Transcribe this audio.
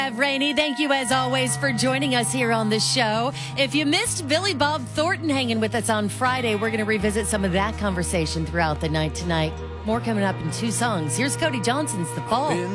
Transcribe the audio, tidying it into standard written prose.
Rainey, thank you as always for joining us here on the show. If you missed Billy Bob Thornton hanging with us on Friday, we're going to revisit some of that conversation throughout the night tonight. More coming up in 2 songs. Here's Cody Johnson's The Fall.